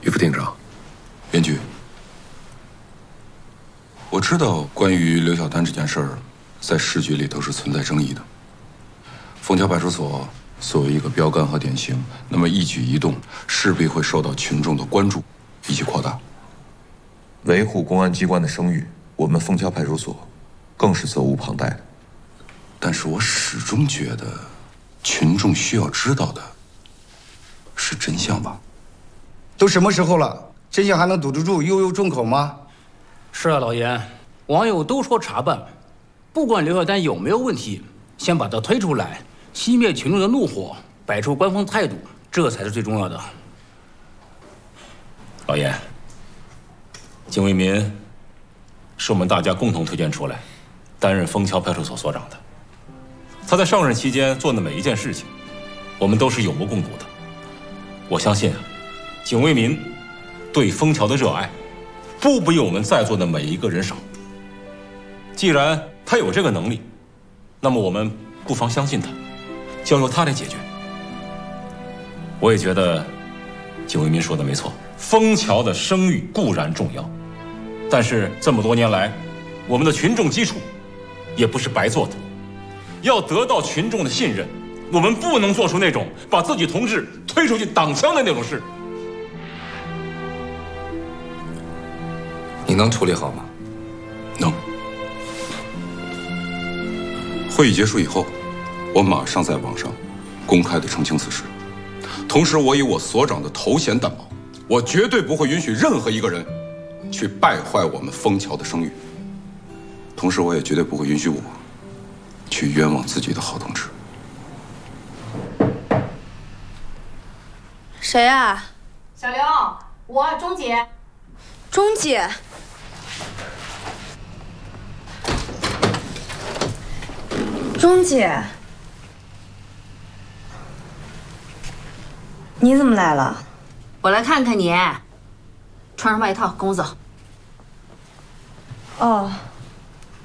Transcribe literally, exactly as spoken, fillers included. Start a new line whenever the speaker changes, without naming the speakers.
于副厅长，
编剧，我知道关于刘小丹这件事儿，在市局里头是存在争议的。枫桥派出所作为一个标杆和典型，那么一举一动势必会受到群众的关注以及扩大。维护公安机关的声誉，我们枫桥派出所更是责无旁贷的。但是我始终觉得，群众需要知道的是真相吧。
都什么时候了，真相还能堵得住悠悠众口吗？
是啊，老严，网友都说查办，不管刘小丹有没有问题，先把他推出来，熄灭群众的怒火，摆出官方态度，这才是最重要的。
老严，景为民是我们大家共同推荐出来担任枫桥派出所所长的。他在上任期间做的每一件事情，我们都是有目共睹的。我相信啊。 景为民对枫桥的热爱，不比我们在座的每一个人少。既然他有这个能力，那么我们不妨相信他，交由他来解决。我也觉得景为民说的没错，枫桥的声誉固然重要，但是这么多年来，我们的群众基础也不是白做的。要得到群众的信任，我们不能做出那种把自己同志推出去挡枪的那种事。
你能处理好吗？
能。会议结束以后，我马上在网上公开的澄清此事。同时，我以我所长的头衔担保，我绝对不会允许任何一个人去败坏我们枫桥的声誉。同时，我也绝对不会允许我去冤枉自己的好同志。
谁啊？
小刘，我钟姐。
钟姐。 钟姐，你怎么来了？
我来看看你，穿上外套跟我走。
哦。